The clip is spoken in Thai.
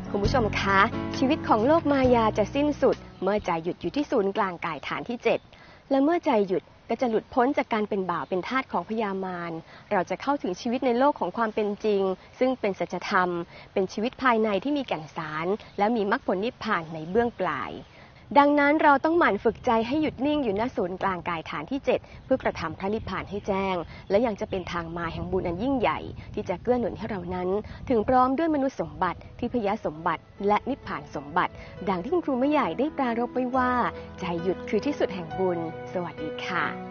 คุณผู้ชมคะชีวิตของโลกมายาจะสิ้นสุดเมื่อใจหยุดอยู่ที่ศูนย์กลางกายฐานที่ 7และเมื่อใจหยุดก็จะหลุดพ้นจากการเป็นบ่าวเป็นทาสของพยามารเราจะเข้าถึงชีวิตในโลกของความเป็นจริงซึ่งเป็นสัจธรรมเป็นชีวิตภายในที่มีแก่นสารและมีมรรคผลนิพพานในเบื้องปลายดังนั้นเราต้องหมั่นฝึกใจให้หยุดนิ่งอยู่ณศูนย์กลางกายฐานที่ 7เพื่อกระทำพระนิพพานให้แจ้งและยังจะเป็นทางมาแห่งบุญอันยิ่งใหญ่ที่จะเกื้อหนุนให้เรานั้นถึงพร้อมด้วยมนุษย์สมบัติทิพยสมบัติและนิพพานสมบัติดังที่คุณครูแม่ใหญ่ได้ปรารภไว้ว่าใจหยุดคือที่สุดแห่งบุญสวัสดีค่ะ